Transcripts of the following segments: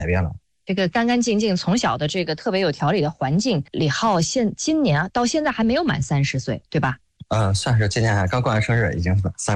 变了。 这个干干净净从小的这个特别有条理的环境，李浩今年到现在还没有满30岁，对吧？ 算是今年刚过完生日，已经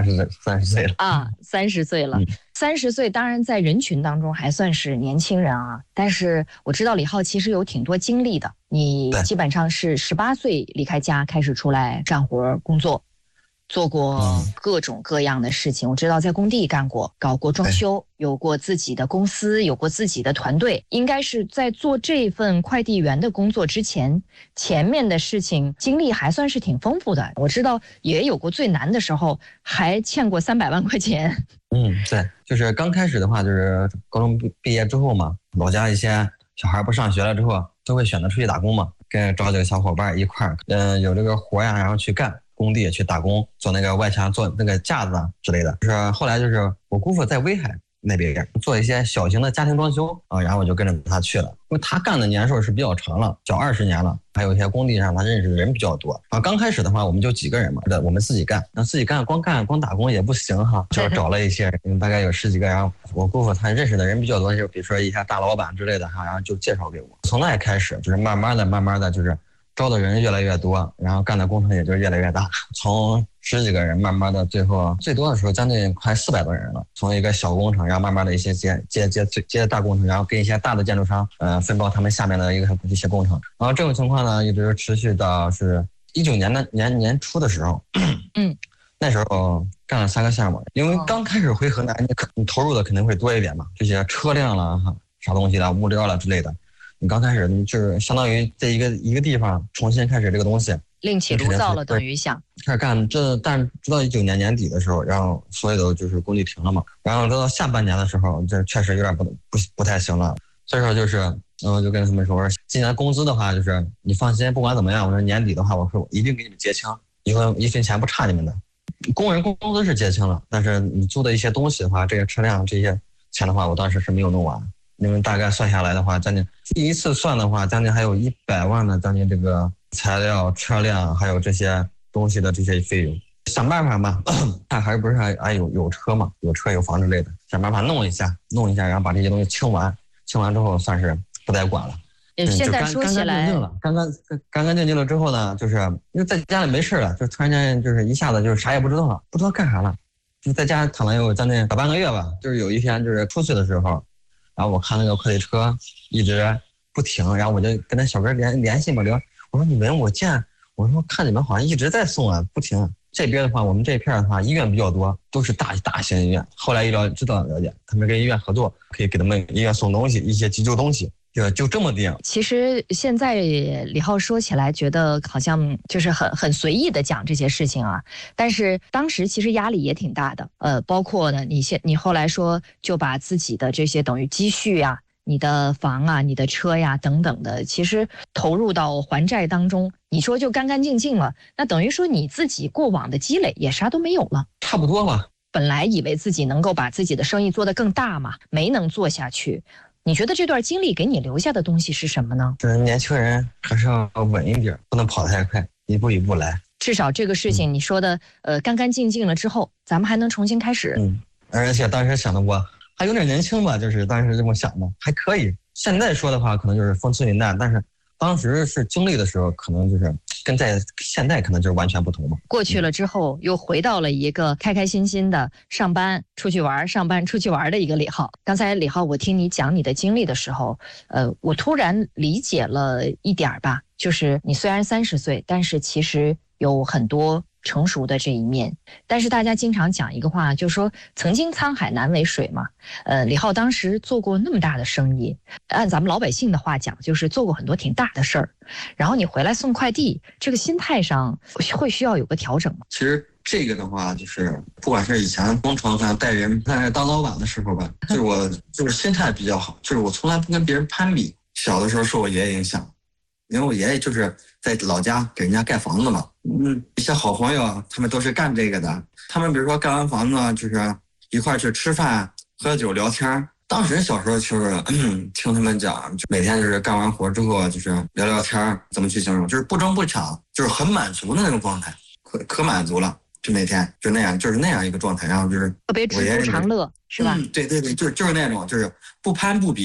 30岁了啊，30岁了。30岁当然在人群当中还算是年轻人啊，但是我知道李浩其实有挺多经历的。你基本上是18岁离开家开始出来干活工作，做过各种各样的事情。我知道在工地干过，搞过装修，有过自己的公司，有过自己的团队。应该是在做这份快递员的工作之前，前面的事情经历还算是挺丰富的。我知道也有过最难的时候，还欠过300万块钱。 对，就是刚开始的话，就是高中毕业之后嘛，老家一些小孩不上学了之后，都会选择出去打工嘛，跟找几个小伙伴一块儿，有这个活呀，然后去干。工地去打工，做那个外墙，做那个架子啊之类的。就是后来就是我姑父在威海那边做一些小型的家庭装修啊，然后我就跟着他去了。因为他干的年数是比较长了，小20年了，还有一些工地上他认识的人比较多啊。刚开始的话我们就几个人嘛，我们自己干，那自己干光打工也不行哈，就找了一些人，大概有10几个，然后我姑父他认识的人比较多，就比如说一些大老板之类的哈，然后就介绍给我。从那开始就是慢慢的就是招的人越来越多，然后干的工程也就越来越大，从10几个人慢慢的最后最多的时候将近快400多人了。从一个小工程，然后慢慢的一些接大工程，然后跟一些大的建筑商分包他们下面的一些工程。然后这种情况呢一直持续到是19年的年初的时候，那时候干了3个项目。因为刚开始回河南，你投入的肯定会多一点嘛，这些车辆了哈，啥东西的物料了之类的。你刚开始你就是相当于在一个地方重新开始这个东西， 另起炉灶了，等于想开始干但直到19年年底的时候，然后所有的就是工地停了嘛，然后直到下半年的时候，这确实有点不太行了。所以说就是我就跟他们说，我说今年工资的话，就是你放心，不管怎么样，我说年底的话，我说我一定给你们结清，以后1分钱不差你们的。工人工资是结清了，但是你租的一些东西的话，这些车辆这些钱的话，我当时是没有弄完。因为大概算下来的话，将近第一次算的话，将近还有100万的将近这个材料、车辆还有这些东西的这些费用。想办法嘛，他还不是有车嘛，有车有房之类的，想办法弄一下，然后把这些东西清完之后算是不再管了。 现在说起来， 干干净净了之后呢，就是因为在家里没事了，就突然间就是一下子就是啥也不知道了，不知道干啥了，就在家躺了有将近小半个月吧。就是有一天就是出去的时候。然后我看那个快递车一直不停，然后我就跟那小哥联系嘛聊，我说你们我说看你们好像一直在送啊，不停。这边的话，我们这片的话医院比较多，都是大型医院。后来一了解，他们跟医院合作，可以给他们医院送东西，一些急救东西。就这么定。 其实现在李浩说起来，觉得好像就是很随意的讲这些事情啊，但是当时其实压力也挺大的。包括呢，你后来说就把自己的这些等于积蓄啊、你的房啊、你的车呀等等的，其实投入到还债当中，你说就干干净净了，那等于说你自己过往的积累也啥都没有了， 差不多吧。 本来以为自己能够把自己的生意做得更大嘛，没能做下去。你觉得这段经历给你留下的东西是什么呢？ 就是年轻人还是要稳一点，不能跑太快，一步一步来。 至少这个事情你说的干干净净了之后，咱们还能重新开始。 而且当时想的我还有点年轻吧，就是当时这么想的，还可以。现在说的话可能就是风轻云淡，但是当时是经历的时候，可能就是跟在现在可能就是完全不同嘛。 过去了之后，又回到了一个开开心心的上班出去玩的一个李浩。刚才李浩，我听你讲你的经历的时候，我突然理解了一点吧，就是你虽然30岁，但是其实有很多成熟的这一面。但是大家经常讲一个话，就是说曾经沧海难为水嘛。李浩当时做过那么大的生意，按咱们老百姓的话讲，就是做过很多挺大的事儿。然后你回来送快递，这个心态上会需要有个调整吗？ 其实这个的话，就是不管是以前工程上带人在当老板的时候吧，就是我就是心态比较好，就是我从来不跟别人攀比。小的时候受我爷爷影响，因为我爷爷就是在老家给人家盖房子嘛，一些好朋友他们都是干这个的，他们比如说盖完房子就是一块去吃饭、喝酒、聊天。当时小时候就是听他们讲，就每天就是干完活之后就是聊聊天，怎么去形容，就是不争不抢，就是很满足的那种状态，可满足了，就每天就那样，就是那样一个状态，然后就是特别知足常乐，是吧？ 对，就是那种，就是不攀不比，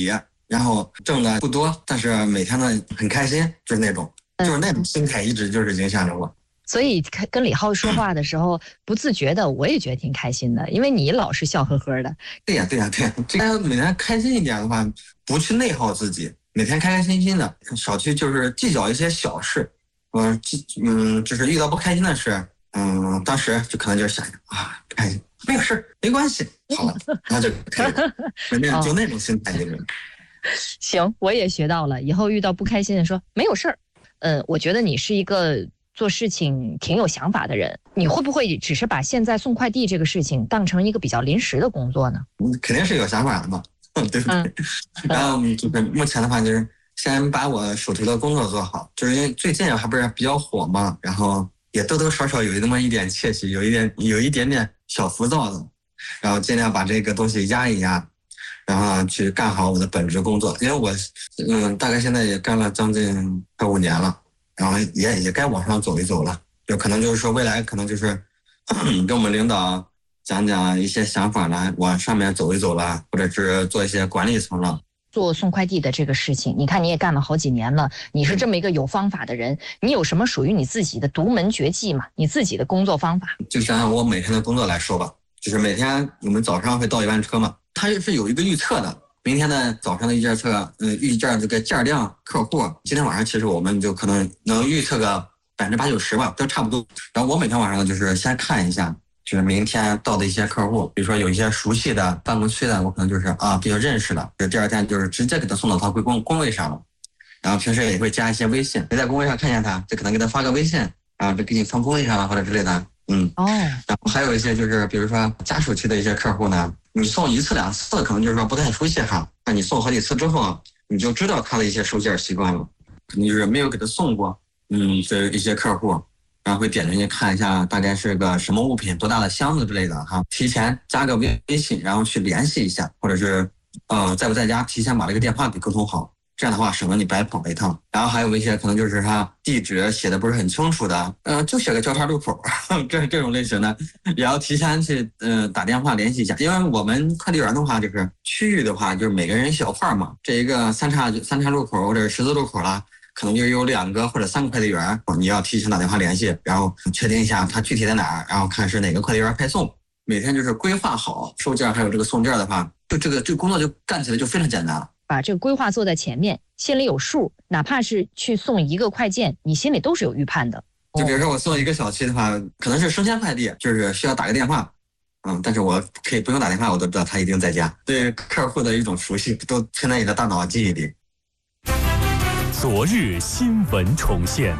然后挣的不多，但是每天呢很开心，就是那种心态一直就是影响着我。 所以跟李浩说话的时候，不自觉的我也觉得挺开心的，因为你老是笑呵呵的。 对呀，这个每天开心一点的话，不去内耗自己，每天开开心心的，少去就是计较一些小事。就是遇到不开心的事，当时就可能就是想开心，没有事，没关系，好了，然后就开心，就那种心态就是。 行，我也学到了，以后遇到不开心的说没有事儿。我觉得你是一个做事情挺有想法的人，你会不会只是把现在送快递这个事情当成一个比较临时的工作呢？ 肯定是有想法的嘛，对不对？然后就是目前的话就是先把我手头的工作做好，就是因为最近还不是比较火嘛，然后也多多少少有那么一点窃喜，有一点点小浮躁的，然后尽量把这个东西压一压，然后去干好我的本职工作。因为我大概现在也干了将近快5年了，然后也该往上走一走了，有可能就是说未来可能就是跟我们领导讲讲一些想法了，往上面走一走了，或者是做一些管理层了。 做送快递的这个事情，你看你也干了好几年了，你是这么一个有方法的人，你有什么属于你自己的独门绝技吗？你自己的工作方法？ 就想想我每天的工作来说吧，就是每天我们早上会到一班车嘛，它是有一个预测的，明天的早上的预测预件这个件量客户，今天晚上其实我们就可能能预测个80%-90%吧，都差不多。然后我每天晚上呢，就是先看一下。就是明天到的一些客户，比如说有一些熟悉的办公区的，我可能就是比较认识的，就第二天就是直接给他送到他工位上了。然后平时也会加一些微信，没在工位上看见他，就可能给他发个微信，然后就给你放工位上了或者之类的。然后还有一些就是比如说家属区的一些客户呢，你送1次2次可能就是说不太熟悉哈，那你送好几次之后，你就知道他的一些收件习惯了，你就是没有给他送过，这一些客户。然后会点进去看一下大概是个什么物品，多大的箱子之类的哈，提前加个微信，然后去联系一下，或者是在不在家，提前把这个电话给沟通好，这样的话省得你白跑一趟。然后还有一些可能就是他地址写的不是很清楚的，就写个交叉路口，这种类型的，也要提前去打电话联系一下，因为我们快递员的话就是区域的话就是每个人小块嘛，这一个三岔路口或者十字路口啦。可能就有2个或者3个快递员，你要提前打电话联系，然后确定一下他具体在哪儿，然后看是哪个快递员派送。每天就是规划好收件还有这个送件的话，这个工作就干起来就非常简单了。 把这个规划做在前面，心里有数，哪怕是去送一个快件，你心里都是有预判的。 就比如说我送一个小区的话，可能是生鲜快递，就是需要打个电话，但是我可以不用打电话，我都知道他一定在家。对客户的一种熟悉都存在你的大脑记忆里。 昨日新闻重现。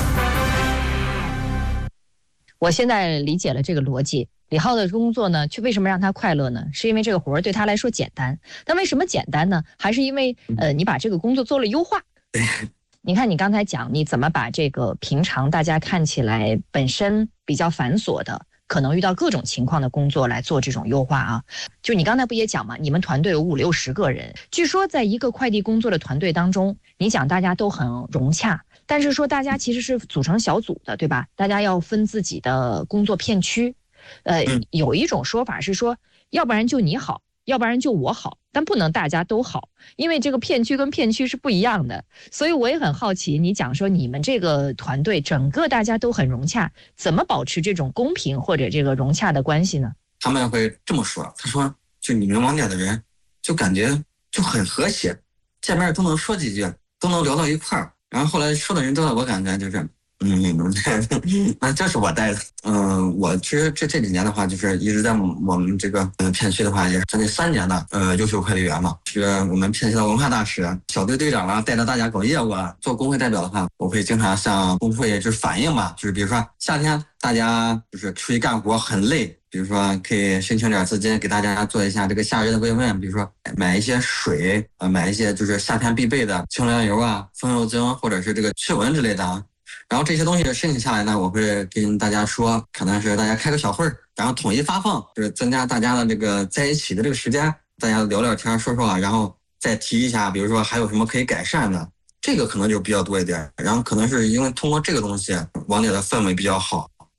我现在理解了这个逻辑。李浩的工作呢，却为什么让他快乐呢？是因为这个活儿对他来说简单。但为什么简单呢？还是因为你把这个工作做了优化。你看你刚才讲你怎么把这个平常大家看起来本身比较繁琐的，可能遇到各种情况的工作来做这种优化啊。就你刚才不也讲嘛，你们团队有50、60个人，据说在一个快递工作的团队当中，你讲大家都很融洽，但是说大家其实是组成小组的，对吧？大家要分自己的工作片区。有一种说法是说，要不然就你好，要不然就我好，但不能大家都好，因为这个片区跟片区是不一样的。所以我也很好奇，你讲说你们这个团队整个大家都很融洽，怎么保持这种公平或者这个融洽的关系呢？ 他们会这么说，他说就你们网点的人就感觉就很和谐，见面都能说几句，都能聊到一块儿。然后后来说的人多了，我感觉就是那这是我带的。我其实这几年的话，就是一直在我们这个片区的话，也是将近3年的优秀快递员嘛，是我们片区的文化大使、小队队长啊，带着大家搞业务啊。做工会代表的话，我会经常向工会就是反映嘛，就是比如说夏天大家就是出去干活很累，比如说可以申请点资金给大家做一下这个夏日的慰问，比如说买一些水，买一些就是夏天必备的清凉油啊、风油精或者是这个驱蚊之类的啊。然后这些东西申请下来呢，我会跟大家说，可能是大家开个小会儿，然后统一发放，就是增加大家的这个在一起的这个时间，大家聊聊天说说，然后再提一下，比如说还有什么可以改善的，这个可能就比较多一点。然后可能是因为通过这个东西，网点的氛围比较好，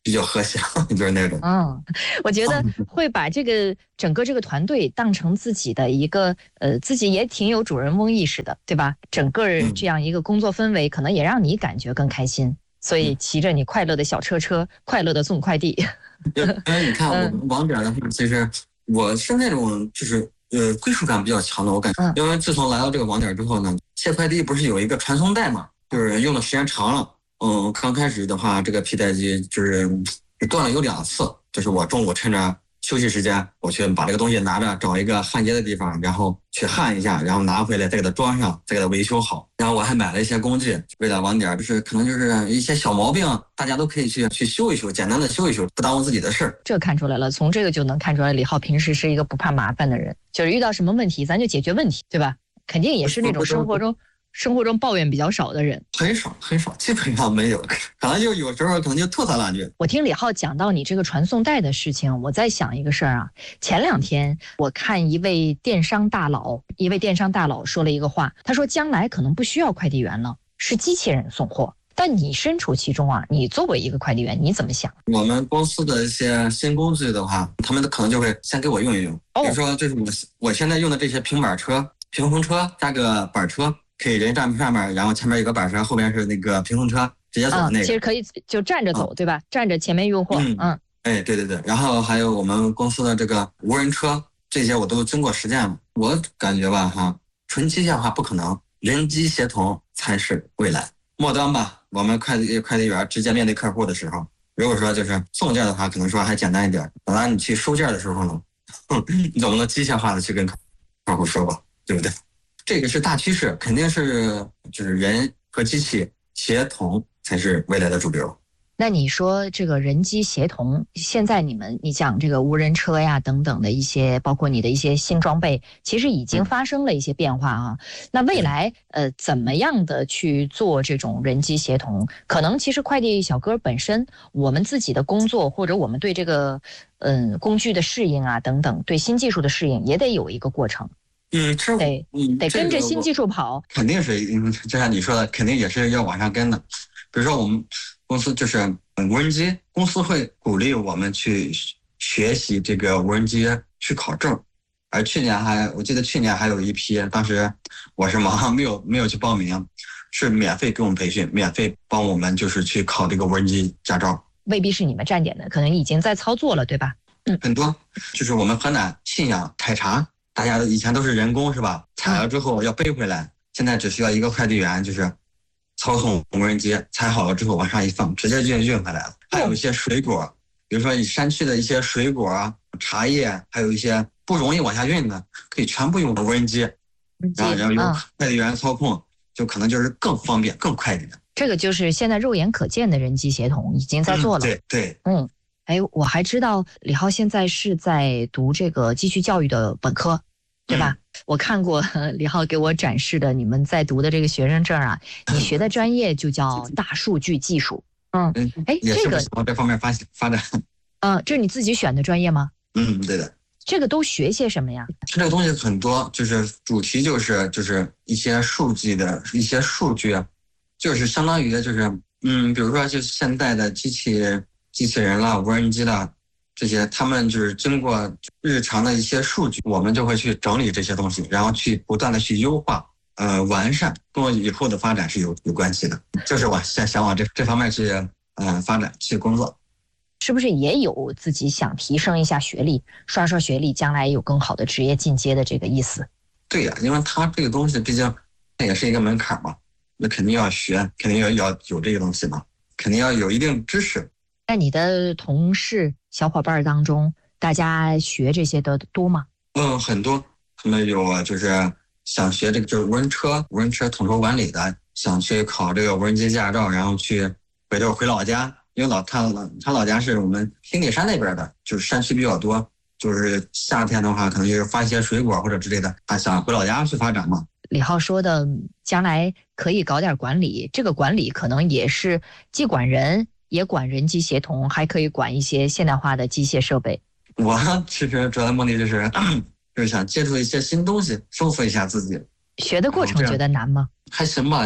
比较和谐，就是那种。 我觉得会把整个这个团队当成自己的一个自己也挺有主人翁意识的，对吧？整个这样一个工作氛围，可能也让你感觉更开心。所以骑着你快乐的小车，快乐的送快递。 因为你看我们网点的话，其实我是那种就是归属感比较强的，我感觉。因为自从来到这个网点之后呢，卸快递不是有一个传送带嘛，就是用的时间长了。刚开始的话，这个皮带机就是断了有2次，就是我中午趁着休息时间，我去把这个东西拿着，找一个焊接的地方，然后去焊一下，然后拿回来再给它装上，再给它维修好。然后我还买了一些工具，为了网点，就是可能就是一些小毛病，大家都可以去修一修，简单的修一修，不耽误自己的事儿。 这看出来了，从这个就能看出来，李浩平时是一个不怕麻烦的人，就是遇到什么问题，咱就解决问题，对吧？肯定也是那种生活中抱怨比较少的人， 很少，基本上没有，可能就有时候可能就吐槽2句。 我听李浩讲到你这个传送带的事情，我在想一个事儿啊。前2天我看一位电商大佬说了一个话，他说将来可能不需要快递员了，是机器人送货。但你身处其中啊，你作为一个快递员，你怎么想？ 我们公司的一些新工具的话，他们可能就会先给我用一用。比如说，就是我现在用的这些平衡车加个板车。可以人站上面，然后前面有个板车，后边是那个平衡车，直接走的那个。 其实可以就站着走，对吧？站着前面运货。 哎，对。然后还有我们公司的这个无人车，这些我都经过实践了。我感觉吧，纯机械化不可能，人机协同才是未来。末端吧，我们快递员直接面对客户的时候，如果说就是送件的话，可能说还简单一点。等到你去收件的时候呢，你总不能机械化的去跟客户说吧，对不对？这个是大趋势，肯定是就是人和机器协同才是未来的主流。 那你说这个人机协同，现在你讲这个无人车呀等等的一些，包括你的一些新装备，其实已经发生了一些变化啊。那未来怎么样的去做这种人机协同？可能其实快递小哥本身，我们自己的工作或者我们对这个工具的适应啊等等，对新技术的适应也得有一个过程。得跟着新技术跑， 肯定是，就像你说的，肯定也是要往上跟的。比如说我们公司就是无人机，公司会鼓励我们去学习这个无人机去考证。而我记得去年还有一批，当时我是忙没有去报名，是免费给我们培训，免费帮我们就是去考这个无人机驾照。 未必是你们站点的，可能已经在操作了，对吧？ 很多就是我们河南信阳采茶。大家以前都是人工是吧？采了之后要背回来，现在只需要一个快递员，就是操纵无人机，采好了之后往上一放，直接就运回来了。还有一些水果，比如说山区的一些水果、茶叶，还有一些不容易往下运的，可以全部用无人机，然后由快递员操控，就可能就是更方便、更快一点。 这个就是现在肉眼可见的人机协同已经在做了。 对。 我还知道李浩现在是在读这个继续教育的本科，对吧？我看过李浩给我展示的你们在读的这个学生证啊，你学的专业就叫大数据技术。 这个往这方面发展。 这是你自己选的专业吗？ 对的。 这个都学些什么呀？ 这个东西很多，就是主题就是一些数据，就是相当于就是比如说就是现在的机器人啦、无人机啦，这些他们就是经过日常的一些数据，我们就会去整理这些东西，然后去不断的去优化、完善，跟我以后的发展是有关系的。就是我想往这方面去发展去工作。 是不是也有自己想提升一下学历，刷学历，将来有更好的职业进阶的这个意思？ 对呀，因为它这个东西毕竟也是一个门槛嘛，那肯定要学，肯定要有这个东西嘛，肯定要有一定知识。 在你的同事小伙伴当中，大家学这些的多吗？ 很多，他们有就是想学这个就是无人车统筹管理的，想去考这个无人机驾照，然后去回老家，因为他老家是我们平顶山那边的，就是山区比较多，就是夏天的话可能就是发一些水果或者之类的，他想回老家去发展嘛。 李浩说的将来可以搞点管理，这个管理可能也是既管人也管人机协同，还可以管一些现代化的机械设备。 我其实主要的目的就是想接触一些新东西，丰富一下自己。 学的过程觉得难吗？ 还行吧，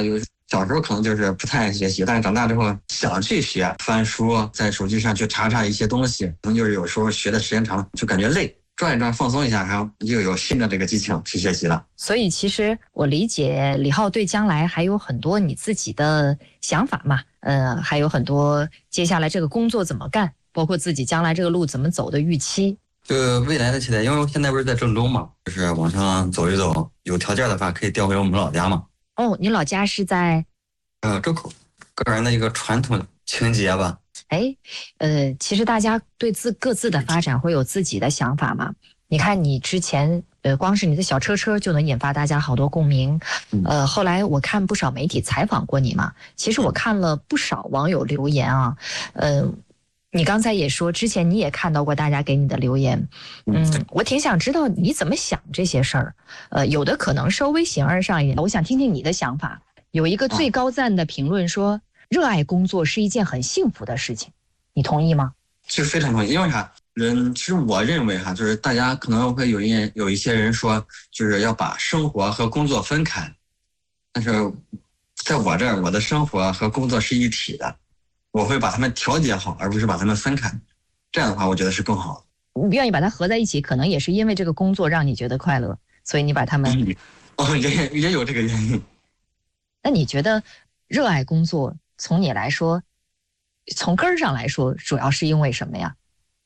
小时候可能就是不太爱学习，但是长大之后想去学，翻书，在手机上去查一些东西，可能就是有时候学的时间长了就感觉累，转一转放松一下，然后又有新的这个激情去学习了。 所以其实我理解李浩对将来还有很多你自己的想法嘛，还有很多接下来这个工作怎么干，包括自己将来这个路怎么走的预期。 就未来的期待，因为我现在不是在郑州嘛，就是往上走一走，有条件的话可以调回我们老家嘛。 哦，你老家是在周口，个人的一个传统情节吧。 其实大家对各自的发展会有自己的想法嘛。你看你之前光是你的小车就能引发大家好多共鸣。后来我看不少媒体采访过你嘛，其实我看了不少网友留言啊。你刚才也说之前你也看到过大家给你的留言。我挺想知道你怎么想这些事儿。有的可能稍微形而上一点，我想听听你的想法。有一个最高赞的评论说，热爱工作是一件很幸福的事情，你同意吗？ 其实非常同意。因为啥？其实我认为就是大家可能会有一些人说，就是要把生活和工作分开，但是在我这儿，我的生活和工作是一体的，我会把它们调节好，而不是把它们分开。这样的话，我觉得是更好的。 你愿意把它合在一起，可能也是因为这个工作让你觉得快乐，所以你把它们也有这个原因。 那你觉得热爱工作从你来说，从根儿上来说，主要是因为什么呀？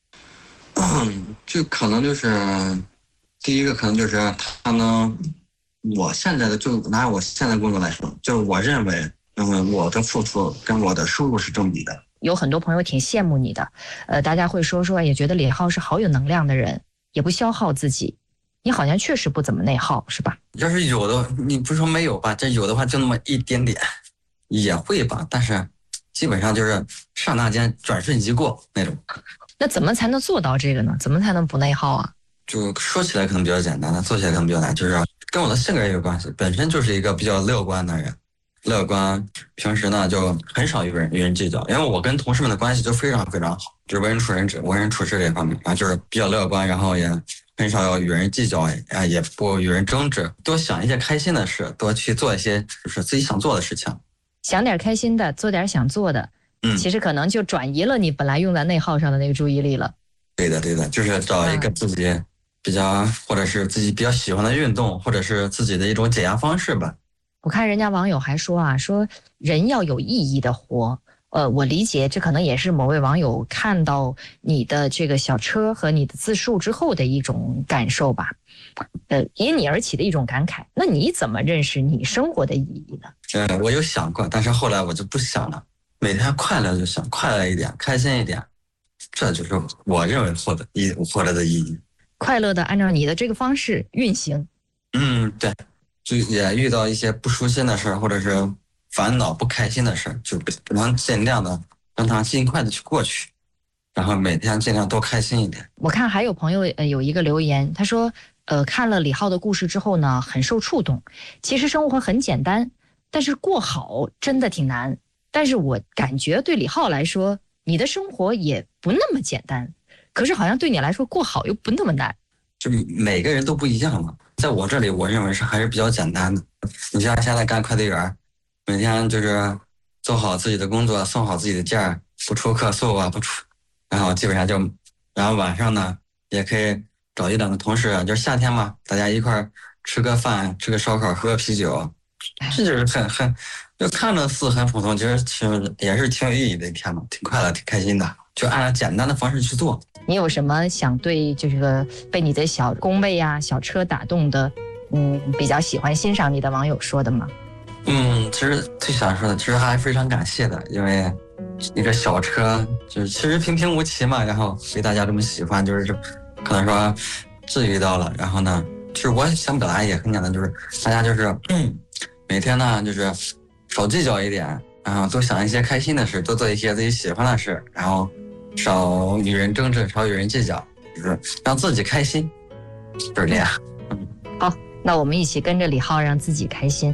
就可能就是第一个，可能就是他能，我现在的就拿我现在工作来说，就是我认为，我的付出跟我的收入是正比的。 有很多朋友挺羡慕你的，大家会说也觉得李浩是好有能量的人，也不消耗自己。你好像确实不怎么内耗，是吧？ 要是有的，你不是说没有吧？这有的话就那么一点点，也会吧，但是基本上就是刹那间转瞬即过那种。 那怎么才能做到这个呢？怎么才能不内耗啊？ 就说起来可能比较简单，但做起来可能比较难，就是跟我的性格也有关系。本身就是一个比较乐观的人，乐观，平时呢就很少与人计较，因为我跟同事们的关系就非常非常好，就是为人处事这方面啊，就是比较乐观，然后也很少要与人计较，也不与人争执，多想一些开心的事，多去做一些就是自己想做的事情， 想点开心的，做点想做的。其实可能就转移了你本来用在内耗上的那个注意力了。对的， 就是找一个自己比较或者是自己比较喜欢的运动，或者是自己的一种解压方式吧。 我看人家网友还说人要有意义的活。我理解这可能也是某位网友看到你的这个小车和你的自述之后的一种感受吧。因你而起的一种感慨。那你怎么认识你生活的意义呢？ 我有想过，但是后来我就不想了。每天快乐就行，快乐一点，开心一点，这就是我认为活着的意义。 快乐的按照你的这个方式运行。 对，就也遇到一些不舒心的事儿，或者是烦恼不开心的事儿，就能尽量的让它尽快的去过去，然后每天尽量多开心一点。 我看还有朋友有一个留言，他说看了李浩的故事之后呢，很受触动。其实生活很简单，但是过好真的挺难。但是我感觉对李浩来说，你的生活也不那么简单，可是好像对你来说过好又不那么难。 就每个人都不一样嘛，在我这里我认为还是比较简单的。你像现在干快递员，每天就是做好自己的工作，送好自己的件，不出客诉啊，然后基本上然后晚上呢也可以找一两个同事，就是夏天嘛，大家一块吃个饭，吃个烧烤，喝个啤酒，这就是就看着似很普通，其实也是挺有意义的一天嘛，挺快乐，挺开心的，就按照简单的方式去做。 你有什么想对这个被你的小工位啊、小车打动的，比较喜欢欣赏你的网友说的吗？ 其实最想说的，其实还非常感谢的，因为一个小车就是其实平平无奇嘛，然后被大家这么喜欢，就是可能说治愈到了。然后呢，其实我想表达也很简单，就是大家就是每天呢就是少计较一点，然后多想一些开心的事，多做一些自己喜欢的事，然后少与人争执，少与人计较，就是让自己开心，就是这样。 好，那我们一起跟着李浩让自己开心。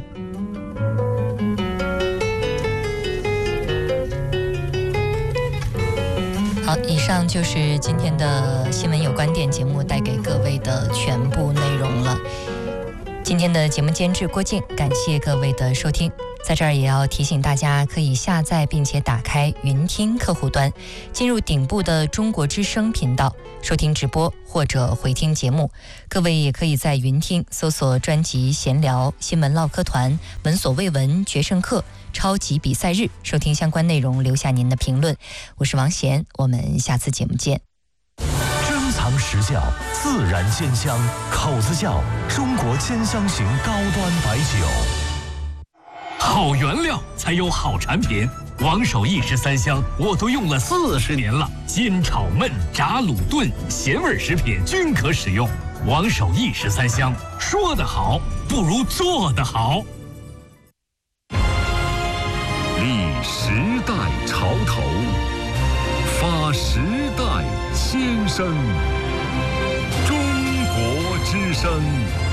好，以上就是今天的新闻有观点节目带给各位的全部内容了。今天的节目监制郭靖，感谢各位的收听。 在这儿也要提醒大家，可以下载并且打开云听客户端，进入顶部的中国之声频道收听直播或者回听节目。各位也可以在云听搜索专辑闲聊、新闻唠嗑团、闻所未闻、决胜课、超级比赛日，收听相关内容，留下您的评论。我是王贤，我们下次节目见。 珍藏实窖，自然鲜香，口子窖，中国兼香型高端白酒。好原料才有好产品，王守义13香我都用了40年了，煎炒焖炸卤炖咸味食品均可使用。王守义13香，说得好不如做得好。立时代潮头，发时代先声，中国之声。